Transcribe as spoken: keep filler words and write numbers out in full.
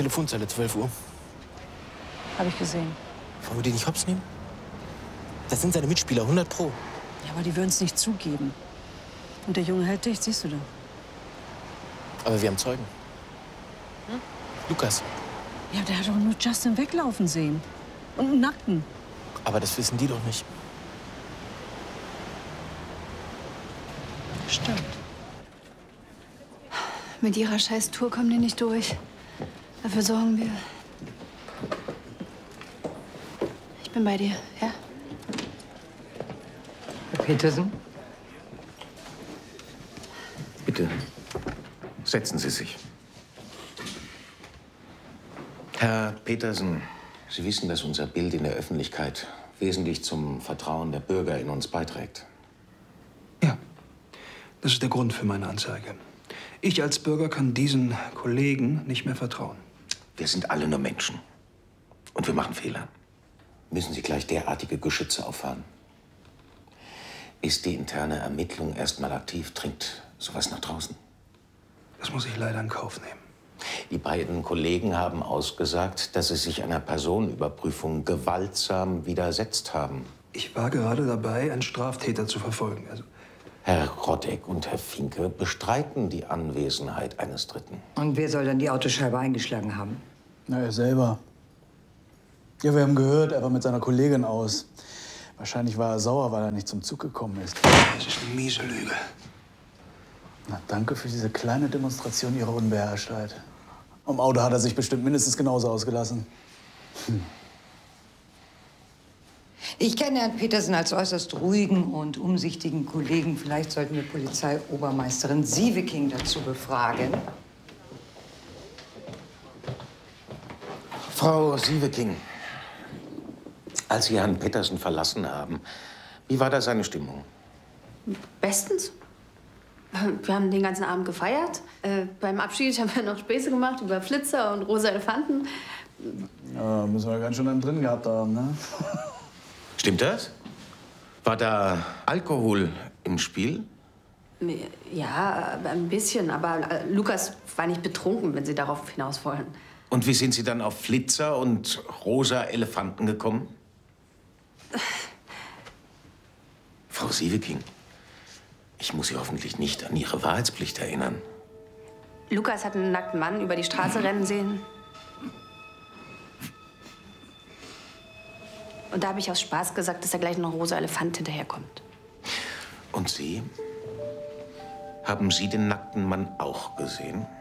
Telefonzelle, zwölf Uhr. Habe ich gesehen. Wollen wir die nicht hops nehmen? Das sind seine Mitspieler, hundert Pro. Ja, aber die würden es nicht zugeben. Und der Junge hält dicht, siehst du doch. Aber wir haben Zeugen. Hm? Lukas. Ja, der hat doch nur Justin weglaufen sehen. Und einen Nackten. Aber das wissen die doch nicht. Stimmt. Mit ihrer scheiß Tour kommen die nicht durch. Dafür sorgen wir. Ich bin bei dir, ja? Herr Petersen? Bitte, setzen Sie sich. Herr Petersen, Sie wissen, dass unser Bild in der Öffentlichkeit wesentlich zum Vertrauen der Bürger in uns beiträgt. Ja, das ist der Grund für meine Anzeige. Ich als Bürger kann diesen Kollegen nicht mehr vertrauen. Wir sind alle nur Menschen. Und wir machen Fehler. Müssen Sie gleich derartige Geschütze auffahren? Ist die interne Ermittlung erst mal aktiv, dringt sowas nach draußen? Das muss ich leider in Kauf nehmen. Die beiden Kollegen haben ausgesagt, dass sie sich einer Personenüberprüfung gewaltsam widersetzt haben. Ich war gerade dabei, einen Straftäter zu verfolgen. Also Herr Rodek und Herr Finke bestreiten die Anwesenheit eines Dritten. Und wer soll dann die Autoscheibe eingeschlagen haben? Na, er selber. Ja, wir haben gehört, er war mit seiner Kollegin aus. Wahrscheinlich war er sauer, weil er nicht zum Zug gekommen ist. das ist eine miese Lüge. Na, danke für diese kleine Demonstration Ihrer Unbeherrschtheit. Am Auto hat er sich bestimmt mindestens genauso ausgelassen. Hm. Ich kenne Herrn Petersen als äußerst ruhigen und umsichtigen Kollegen. Vielleicht sollten wir Polizeiobermeisterin Sieveking dazu befragen. Frau Sieveking, als Sie Herrn Petersen verlassen haben, wie war da seine Stimmung? Bestens. Wir haben den ganzen Abend gefeiert. Äh, beim Abschied haben wir noch Späße gemacht über Flitzer und rosa Elefanten. Ja, müssen wir ganz schön einen drin gehabt haben, ne? Stimmt das? War da Alkohol im Spiel? Ja, ein bisschen. Aber äh, Lukas war nicht betrunken, wenn Sie darauf hinaus wollen. Und wie sind Sie dann auf Flitzer und rosa Elefanten gekommen? Frau Sieveking, ich muss Sie hoffentlich nicht an Ihre Wahrheitspflicht erinnern. Lukas hat einen nackten Mann über die Straße rennen sehen. Und da habe ich aus Spaß gesagt, dass da gleich noch ein rosa Elefant hinterherkommt. Und Sie? Haben Sie den nackten Mann auch gesehen?